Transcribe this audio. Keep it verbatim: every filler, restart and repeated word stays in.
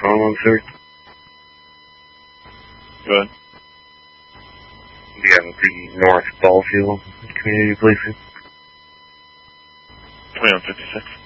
phone on, sir? Go ahead. Yeah, the North Ballfield Community Policing. twenty-one fifty-six.